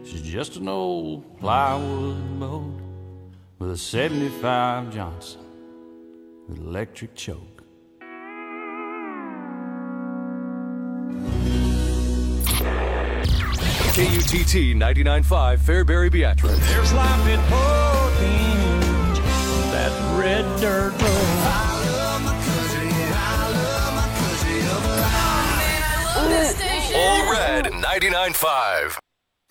She's just an old plywood boat with a 75 Johnson with electric choke. KUTT 99.5 Fairbury Beatrice. There's life in Portage, that red dirt road. I love my country, I love my country. Oh, man, I love this station. All Red 99.5.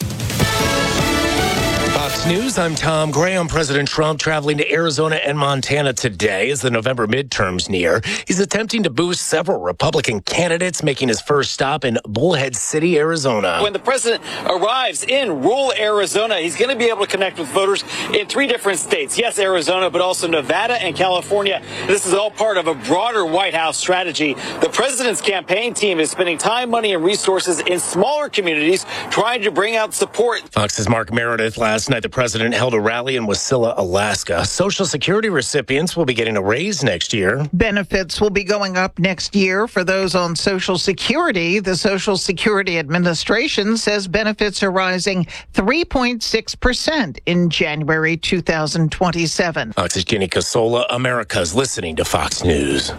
Fox News, I'm Tom Graham. President Trump traveling to Arizona and Montana today as the November midterms near. He's attempting to boost several Republican candidates, making his first stop in Bullhead City, Arizona. When the president arrives in rural Arizona, he's going to be able to connect with voters in 3 different states. Yes, Arizona, but also Nevada and California. This is all part of a broader White House strategy. The president's campaign team is spending time, money, and resources in smaller communities trying to bring out support. Fox's Mark Meredith. Last night, the president held a rally in Wasilla, Alaska. Social Security recipients will be getting a raise next year. Benefits will be going up next year for those on Social Security. The Social Security Administration says benefits are rising 3.6% in January 2027. Fox's Jenny Casola. America's listening to Fox News.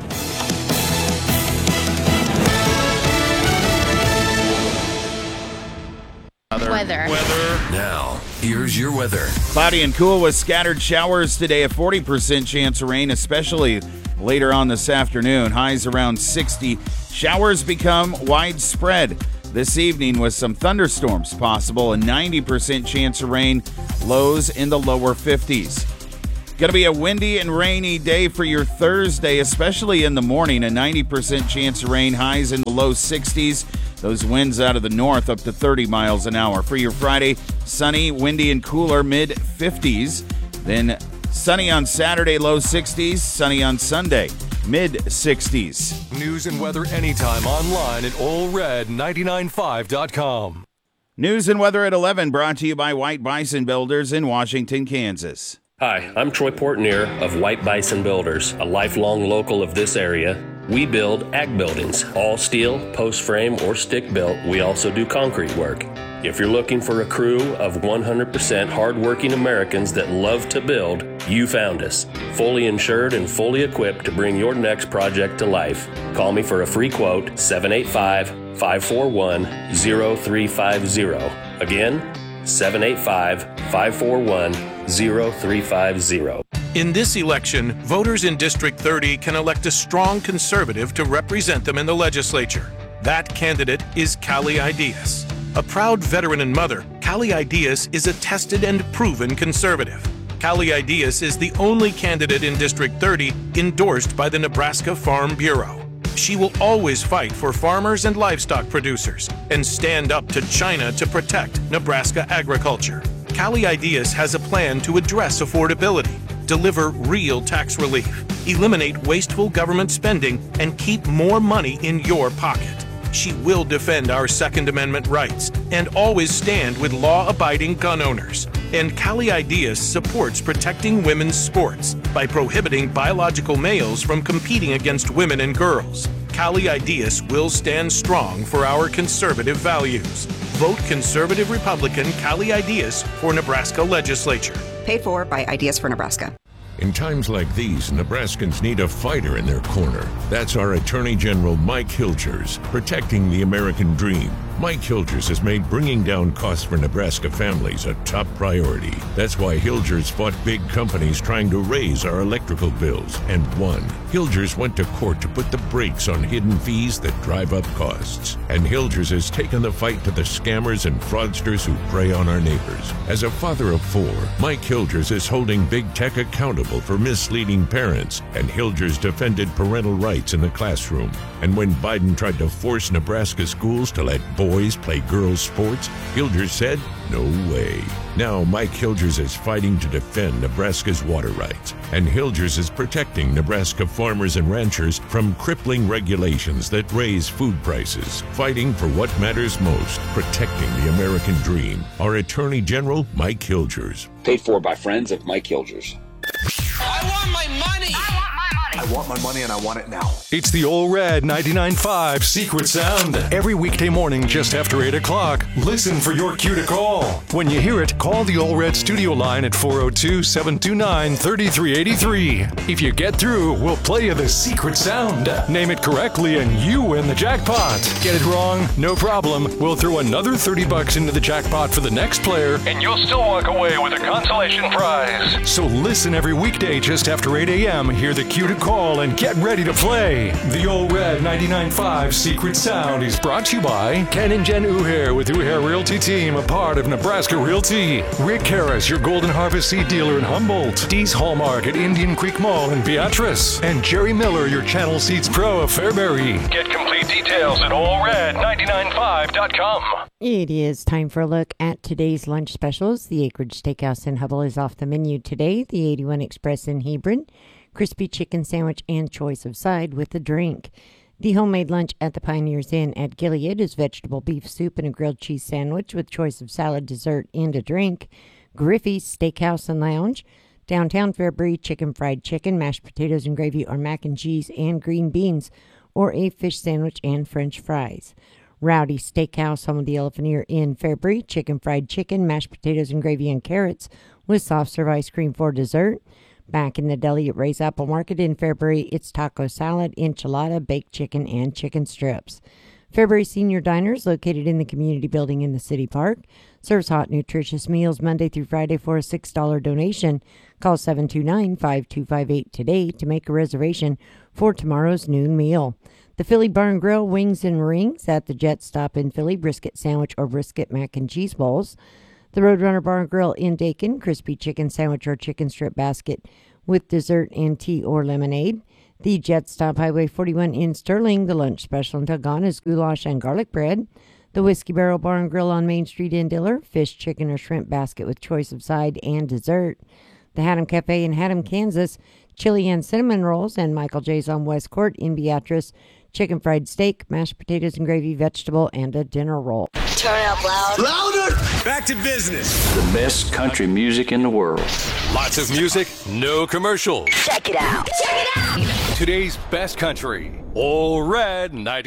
Weather. Now, here's your weather. Cloudy and cool with scattered showers today. A 40% chance of rain, especially later on this afternoon. Highs around 60. Showers become widespread this evening with some thunderstorms possible. A 90% chance of rain. Lows in the lower 50s. Going to be a windy and rainy day for your Thursday, especially in the morning. A 90% chance of rain. Highs in the low 60s. Those winds out of the north up to 30 miles an hour. For your Friday, sunny, windy, and cooler, mid-50s. Then sunny on Saturday, low 60s. Sunny on Sunday, mid-60s. News and weather anytime online at allred995.com. News and weather at 11, brought to you by White Bison Builders in Washington, Kansas. Hi, I'm Troy Portnier of White Bison Builders, a lifelong local of this area. We build ag buildings, all steel, post frame, or stick built. We also do concrete work. If you're looking for a crew of 100% hardworking Americans that love to build, you found us. Fully insured and fully equipped to bring your next project to life. Call me for a free quote, 785-541-0350. Again, 785-541-0350. In this election, voters in District 30 can elect a strong conservative to represent them in the legislature. That candidate is Callie Ideas. A proud veteran and mother, Callie Ideas is a tested and proven conservative. Callie Ideas is the only candidate in District 30 endorsed by the Nebraska Farm Bureau. She will always fight for farmers and livestock producers and stand up to China to protect Nebraska agriculture. Callie Ideas has a plan to address affordability, deliver real tax relief, eliminate wasteful government spending, and keep more money in your pocket. She will defend our Second Amendment rights and always stand with law-abiding gun owners. And Callie Ideas supports protecting women's sports by prohibiting biological males from competing against women and girls. Callie Ideas will stand strong for our conservative values. Vote Conservative Republican Callie Ideas for Nebraska Legislature. Paid for by Ideas for Nebraska. In times like these, Nebraskans need a fighter in their corner. That's our Attorney General Mike Hilgers, protecting the American dream. Mike Hilgers has made bringing down costs for Nebraska families a top priority. That's why Hilgers fought big companies trying to raise our electrical bills and won. Hilgers went to court to put the brakes on hidden fees that drive up costs. And Hilgers has taken the fight to the scammers and fraudsters who prey on our neighbors. As a father of 4, Mike Hilgers is holding big tech accountable for misleading parents, and Hilgers defended parental rights in the classroom. And when Biden tried to force Nebraska schools to let boys play girls' sports, Hilgers said, no way. Now Mike Hilgers is fighting to defend Nebraska's water rights. And Hilgers is protecting Nebraska farmers and ranchers from crippling regulations that raise food prices. Fighting for what matters most, protecting the American dream. Our Attorney General, Mike Hilgers. Paid for by friends of Mike Hilgers. I want my money! I want my money! I want my money and I want it now. It's the Ole Red 99.5 Secret Sound. Every weekday morning just after 8 o'clock, listen for your cue to call. When you hear it, call the Ole Red studio line at 402-729-3383. If you get through, we'll play you the Secret Sound. Name it correctly and you win the jackpot. Get it wrong? No problem. We'll throw another $30 into the jackpot for the next player, and you'll still walk away with a consolation prize. So listen every weekday just after 8 a.m., hear the cue to call, and get ready to play. The Ole Red 99.5 Secret Sound is brought to you by Ken and Jen Uher with Uher Realty Team, a part of Nebraska Realty. Rick Harris, your Golden Harvest seed dealer in Humboldt. Dee's Hallmark at Indian Creek Mall in Beatrice. And Jerry Miller, your Channel Seeds Pro of Fairbury. Get complete details at OleRed995.com. It is time for a look at today's lunch specials. The Acreage Steakhouse in Hubble is off the menu today. The 81 Express in Hebron, crispy chicken sandwich and choice of side with a drink. The homemade lunch at the Pioneers Inn at Gilead is vegetable beef soup and a grilled cheese sandwich with choice of salad, dessert, and a drink. Griffey's Steakhouse and Lounge, downtown Fairbury, chicken fried chicken, mashed potatoes and gravy, or mac and cheese and green beans, or a fish sandwich and French fries. Rowdy Steakhouse, home of the Elephant Ear in Fairbury, chicken fried chicken, mashed potatoes and gravy and carrots with soft serve ice cream for dessert. Back in the deli at Ray's Apple Market in Fairbury, it's taco salad, enchilada, baked chicken, and chicken strips. Fairbury Senior Diners, located in the community building in the city park, serves hot, nutritious meals Monday through Friday for a $6 donation. Call 729-5258 today to make a reservation for tomorrow's noon meal. The Philly Barn Grill, wings and rings at the Jet Stop in Philly, brisket sandwich or brisket mac and cheese bowls. The Roadrunner Barn Grill in Dakin, crispy chicken sandwich or chicken strip basket with dessert and tea or lemonade. The Jet Stop Highway 41 in Sterling, the lunch special until gone is goulash and garlic bread. The Whiskey Barrel Barn Grill on Main Street in Diller, fish, chicken, or shrimp basket with choice of side and dessert. The Haddam Cafe in Haddam, Kansas, chili and cinnamon rolls, and Michael J's on West Court in Beatrice, chicken fried steak, mashed potatoes and gravy, vegetable, and a dinner roll. Turn it up loud. Louder! Back to business. The best country music in the world. Lots of music, no commercials. Check it out. Check it out. Today's best country, Ole Red 90.